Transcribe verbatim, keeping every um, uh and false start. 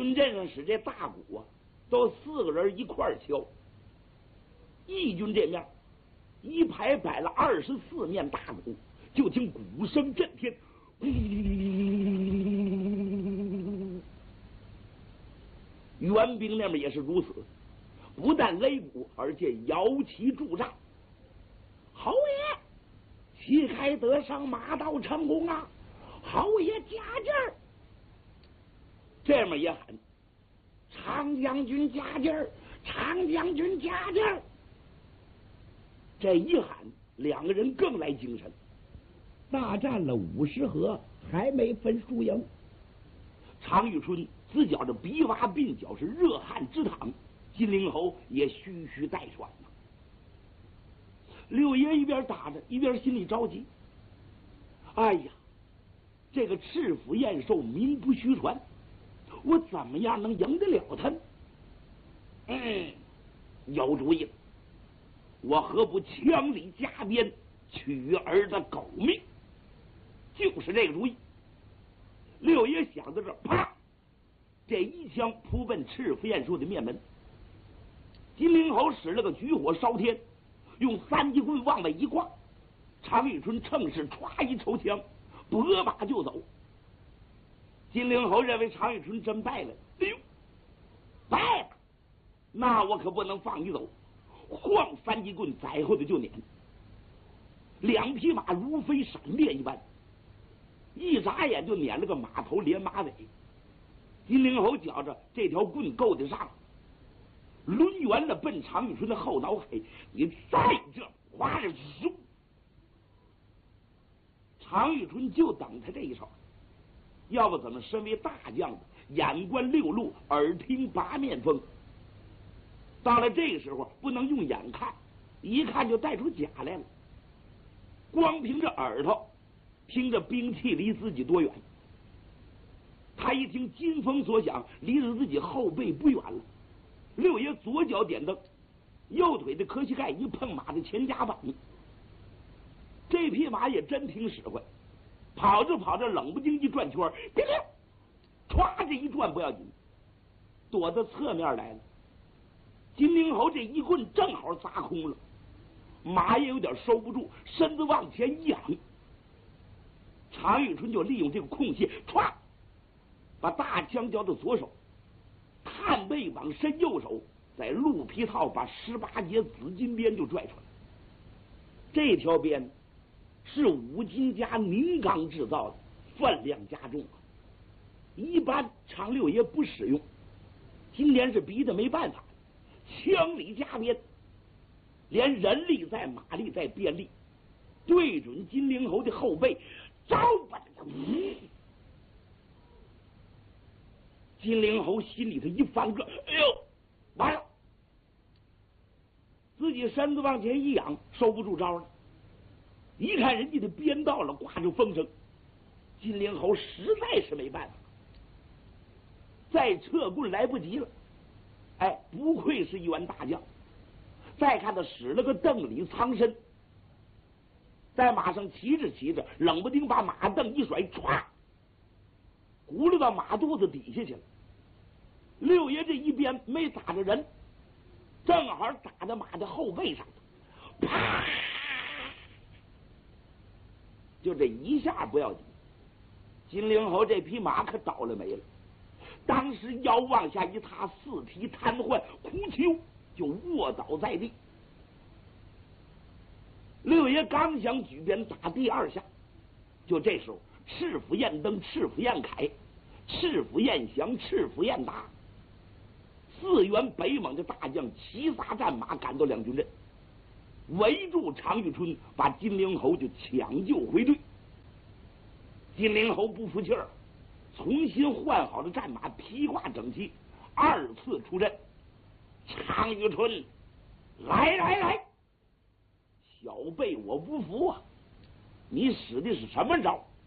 军阵上使这大鼓啊，都四个人一块儿敲。义军这面一排摆了二十四面大鼓，就听鼓声震天。援兵那边也是如此，不但擂鼓，而且摇旗助战。侯爷，旗开得胜，马到成功啊！侯爷加劲儿！这面也喊：常将军加劲儿，常将军加劲儿！这一喊，两个人更来精神。大战了五十合，还没分输赢。常遇春自觉着鼻洼鬓角是热汗直淌，金陵侯也吁吁带喘呐。六爷一边打着，一边心里着急。哎呀，这个赤府燕寿名不虚传，我怎么样能赢得了他？嗯，有主意了，我何不枪里加鞭，取儿的狗命？就是这个主意。六爷想到这儿，啪，这一枪扑奔赤府燕寿的面门。金陵侯使了个举火烧天，用三节棍往外一挂，常遇春乘势歘一抽枪，拨马就走。金陵侯认为常遇春真败了，哎呦，败了，那我可不能放你走，晃三节棍宰后的就撵。两匹马如飞闪电一般，一眨眼就撵了个马头连马尾。金陵侯觉着这条棍够得上，抡圆了奔常遇春的后脑海，你再这哗着咻！常遇春就等他这一手，要不怎么身为大将的眼观六路，耳听八面风？到了这个时候，不能用眼看，一看就带出假来了。光凭着耳朵，听着兵器离自己多远？他一听金风所响，离着自己后背不远了。六爷左脚点蹬，右腿的磕膝盖一碰马的前夹板，这匹马也真挺使唤，跑着跑着冷不丁一转圈，叮铃，歘这一转不要紧，躲到侧面来了。金陵侯这一棍正好砸空了，马也有点收不住，身子往前一仰。常遇春就利用这个空隙，歘，把大枪交到左手，探背往伸右手，在鹿皮套把十八节紫金鞭就拽出来。这条鞭是五金加宁钢制造的，分量加重，一般常六爷不使用，今天是逼得没办法，枪里加鞭，连人力在马力在鞭力，对准金陵侯的后背，招吧！金陵侯心里头一翻个，哎呦，完了！自己身子往前一仰，收不住招了。一看人家的鞭到了，挂着风声，金陵侯实在是没办法，再撤棍来不及了。哎，不愧是一员大将。再看他使了个邓里藏身，在马上骑着骑着，冷不丁把马凳一甩，歘，轱辘到马肚子底下去了。六爷这一鞭没打着人，正好打在马的后背上，啪！就这一下不要紧，金陵侯这匹马可倒了霉了。当时腰往下一塌，四蹄瘫痪，哭丘就卧倒在地。六爷刚想举鞭打第二下，就这时候赤府燕登、赤府燕凯、赤府燕祥、赤府燕达四员北蒙的大将齐撒战马赶到两军阵，围住常遇春，把金陵侯就抢救回队。金陵侯不服气儿，重新换好了战马，披挂整齐，二次出阵。常遇春，来来来，小辈我不服啊！你使的是什么招？